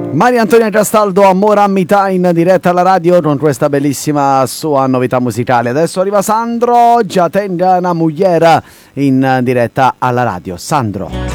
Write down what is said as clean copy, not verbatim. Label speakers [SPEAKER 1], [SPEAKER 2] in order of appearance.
[SPEAKER 1] Maria Antonia Castaldo, Amore a metà in diretta alla radio con questa bellissima sua novità musicale. Adesso arriva Sandro, già tenga una mogliera in diretta alla radio. Sandro.